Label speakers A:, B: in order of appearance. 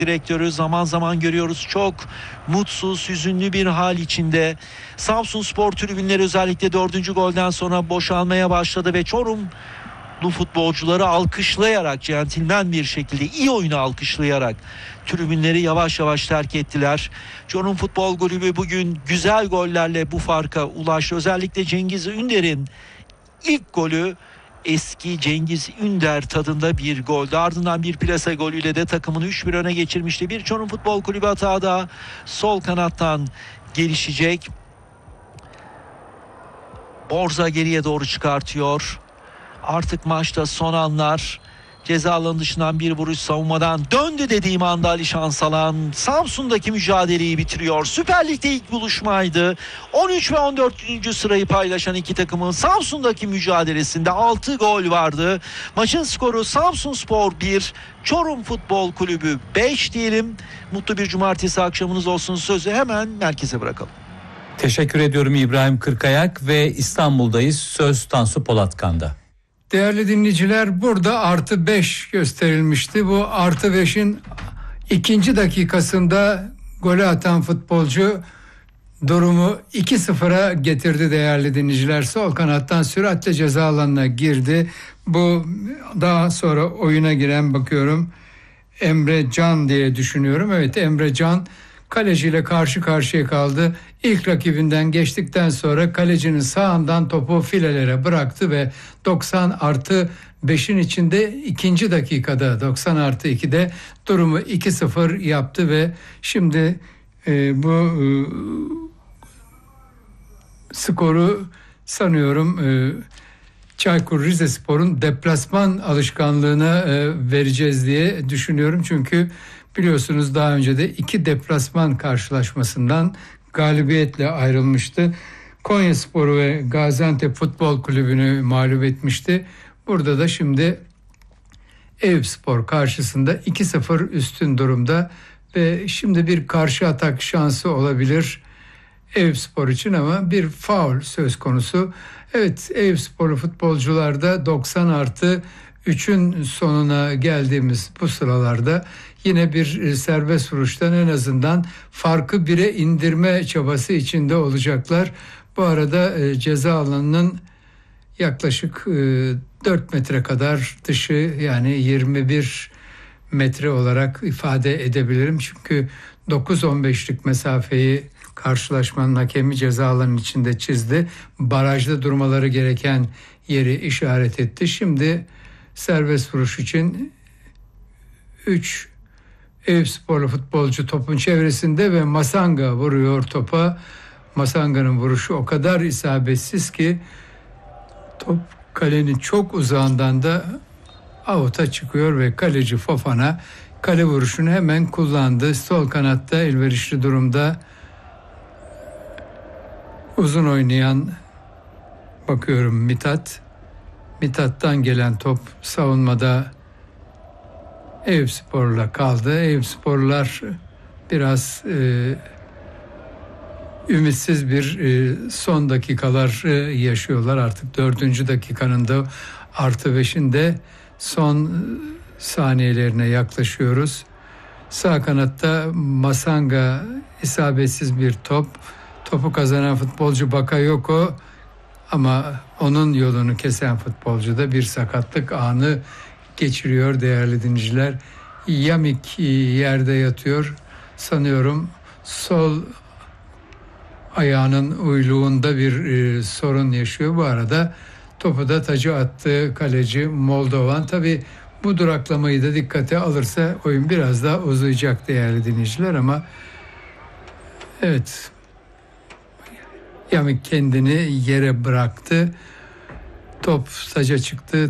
A: direktörü zaman zaman görüyoruz çok mutsuz, hüzünlü bir hal içinde. Samsunspor tribünleri özellikle 4. golden sonra boşalmaya başladı ve Çorumlu futbolcuları alkışlayarak, centilmen bir şekilde, iyi oyunu alkışlayarak tribünleri yavaş yavaş terk ettiler. Çorum Futbol Kulübü bugün güzel gollerle bu farka ulaştı. Özellikle Cengiz Ünder'in ilk golü eski Cengiz Ünder tadında bir goldü. Ardından bir plase golüyle de takımını 3-1 öne geçirmişti. Bir Çorum Futbol Kulübü hata da sol kanattan gelişecek. Borza geriye doğru çıkartıyor. Artık maçta son anlar. Ceza alanı dışından bir vuruş, savunmadan döndü dediğim anda Ali Şansalan Samsun'daki mücadeleyi bitiriyor. Süper Lig'de ilk buluşmaydı. 13 ve 14. sırayı paylaşan iki takımın Samsun'daki mücadelesinde 6 gol vardı. Maçın skoru Samsunspor 1, Çorum Futbol Kulübü 5 diyelim. Mutlu bir cumartesi akşamınız olsun. Sözü hemen merkeze bırakalım.
B: Teşekkür ediyorum İbrahim Kırkayak ve İstanbul'dayız. Söz Tansu Polatkan'da.
C: Değerli dinleyiciler, burada artı 5 gösterilmişti. Bu artı 5'in 2. dakikasında golü atan futbolcu durumu 2-0'a getirdi değerli dinleyiciler. Sol kanattan süratle ceza alanına girdi. Bu daha sonra oyuna giren, bakıyorum, Emre Can diye düşünüyorum. Evet, Emre Can kaleciyle karşı karşıya kaldı. İlk rakibinden geçtikten sonra kalecinin sağından topu filelere bıraktı ve 90+5'in içinde 2. dakikada 90+2'de durumu 2-0 yaptı ve şimdi bu skoru sanıyorum Çaykur Rizespor'un deplasman alışkanlığına vereceğiz diye düşünüyorum. Çünkü biliyorsunuz daha önce de 2 deplasman karşılaşmasından galibiyetle ayrılmıştı. Konyaspor ve Gaziantep Futbol Kulübü'nü mağlup etmişti. Burada da şimdi Eyüpspor karşısında 2-0 üstün durumda ve şimdi bir karşı atak şansı olabilir Eyüpspor için ama bir faul söz konusu. Evet, Eyüpsporlu futbolcular da 90+3'ün sonuna geldiğimiz bu sıralarda yine bir serbest vuruştan en azından farkı 1'e indirme çabası içinde olacaklar. Bu arada ceza alanının yaklaşık 4 metre kadar dışı, yani 21 metre olarak ifade edebilirim. Çünkü 9-15'lik mesafeyi karşılaşmanın hakemi ceza alanının içinde çizdi. Barajda durmaları gereken yeri işaret etti. Şimdi serbest vuruş için 3 Eyüpsporlu futbolcu topun çevresinde ve Masanga vuruyor topa. Masanga'nın vuruşu o kadar isabetsiz ki top kalenin çok uzağından da avuta çıkıyor ve kaleci Fofana kale vuruşunu hemen kullandı. Sol kanatta elverişli durumda uzun oynayan, bakıyorum, Mithat'tan gelen top savunmada Eyüpspor'la kaldı. Eyüpsporlar biraz ümitsiz bir son dakikalar yaşıyorlar. Artık 4. dakikanın da +5'inde son saniyelerine yaklaşıyoruz. Sağ kanatta Masanga isabetsiz bir top. Topu kazanan futbolcu Bakayoko ama onun yolunu kesen futbolcu da bir sakatlık anı geçiriyor değerli dinleyiciler. Yamik yerde yatıyor. Sanıyorum sol ayağının uyluğunda bir sorun yaşıyor. Bu arada topu da taca attı kaleci Moldovan. Tabii bu duraklamayı da dikkate alırsa oyun biraz daha uzayacak değerli dinleyiciler ama evet, Yamik kendini yere bıraktı. Top taca çıktı.